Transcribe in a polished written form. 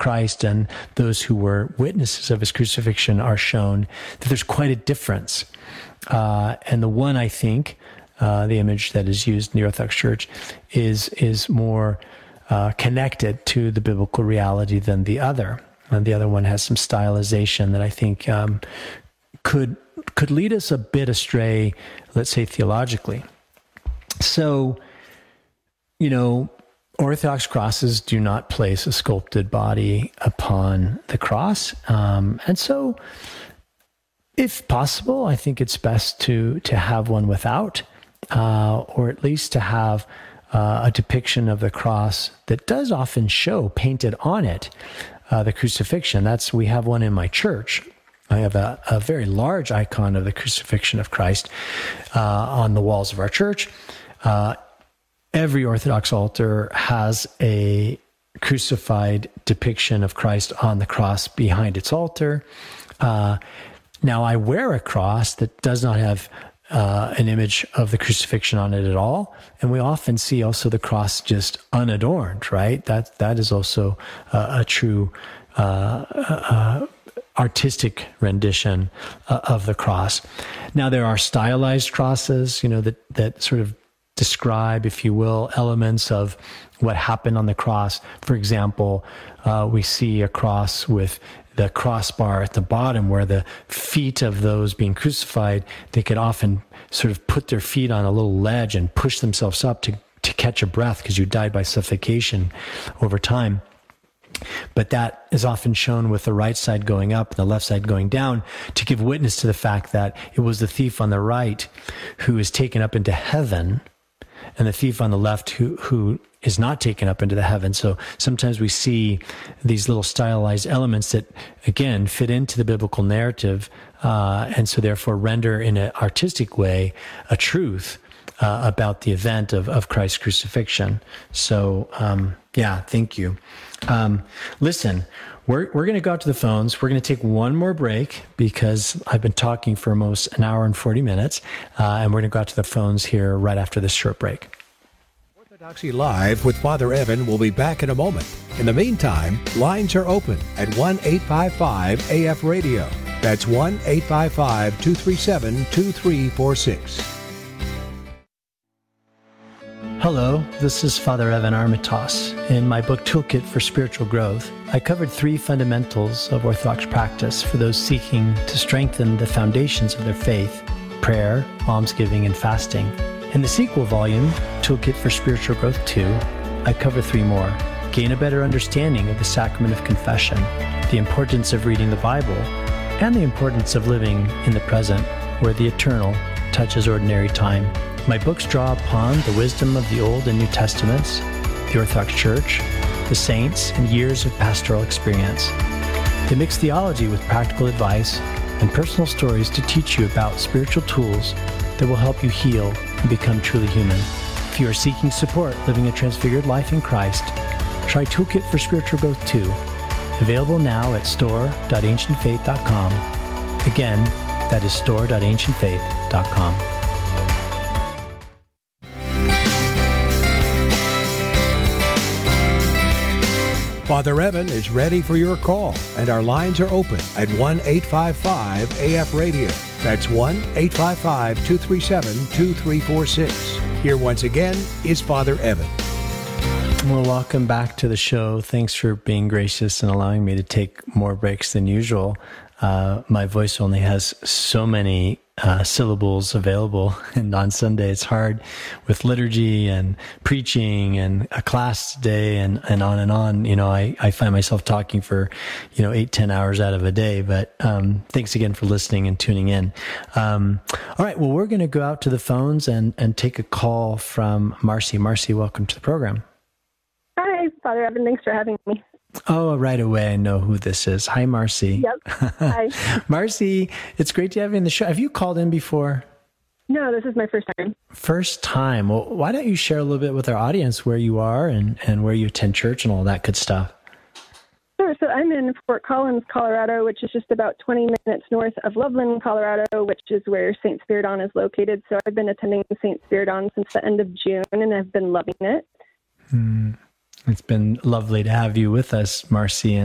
Christ and those who were witnesses of his crucifixion are shown, that there's quite a difference. And the one, I think, the image that is used in the Orthodox Church is more connected to the biblical reality than the other. And the other one has some stylization that I think could lead us a bit astray, let's say theologically. So, Orthodox crosses do not place a sculpted body upon the cross. And so, if possible, I think it's best to have one without, or at least to have a depiction of the cross that does often show painted on it the crucifixion. We have one in my church. I have a very large icon of the crucifixion of Christ on the walls of our church. Every Orthodox altar has a crucified depiction of Christ on the cross behind its altar. Now, I wear a cross that does not have an image of the crucifixion on it at all, and we often see also the cross just unadorned, right? That is also a true artistic rendition of the cross. Now, there are stylized crosses, that sort of describe, if you will, elements of what happened on the cross. For example, we see a cross with the crossbar at the bottom where the feet of those being crucified, they could often sort of put their feet on a little ledge and push themselves up to catch a breath because you died by suffocation over time. But that is often shown with the right side going up and the left side going down to give witness to the fact that it was the thief on the right who is taken up into heaven and the thief on the left who is not taken up into the heavens. So sometimes we see these little stylized elements that, again, fit into the biblical narrative, and so therefore render in an artistic way a truth about the event of Christ's crucifixion. So, thank you. Listen, we're going to go out to the phones. We're going to take one more break because I've been talking for almost an hour and 40 minutes, and we're going to go out to the phones here right after this short break. Orthodoxy Live with Father Evan will be back in a moment. In the meantime, lines are open at 1-855-AF-RADIO. That's 1-855-237-2346. Hello, this is Father Evan Armitage. In my book Toolkit for Spiritual Growth, I covered 3 fundamentals of Orthodox practice for those seeking to strengthen the foundations of their faith: prayer, almsgiving, and fasting. In the sequel volume, Toolkit for Spiritual Growth 2, I cover 3 more. Gain a better understanding of the sacrament of confession, the importance of reading the Bible, and the importance of living in the present, where the eternal touches ordinary time. My books draw upon the wisdom of the Old and New Testaments, the Orthodox Church, the saints, and years of pastoral experience. They mix theology with practical advice and personal stories to teach you about spiritual tools that will help you heal and become truly human. If you are seeking support living a transfigured life in Christ, try Toolkit for Spiritual Growth 2, available now at store.ancientfaith.com. Again, that is store.ancientfaith.com. Father Evan is ready for your call, and our lines are open at 1-855-AF-RADIO. That's 1-855-237-2346. Here once again is Father Evan. Well, welcome back to the show. Thanks for being gracious and allowing me to take more breaks than usual. My voice only has so many syllables available, and on Sunday it's hard with liturgy and preaching and a class today and on and on. I find myself talking for 8-10 hours out of a day, but thanks again for listening and tuning in. All right, well, we're going to go out to the phones and take a call from Marcy. Marcy, welcome to the program. Hi, Father Evan, thanks for having me. Oh, right away, I know who this is. Hi, Marcy. Yep. Hi. Marcy, it's great to have you in the show. Have you called in before? No, this is my first time. First time. Well, why don't you share a little bit with our audience where you are and where you attend church and all that good stuff? Sure. So I'm in Fort Collins, Colorado, which is just about 20 minutes north of Loveland, Colorado, which is where St. Spiridon is located. So I've been attending St. Spiridon since the end of June, and I've been loving it. It's been lovely to have you with us, Marcy.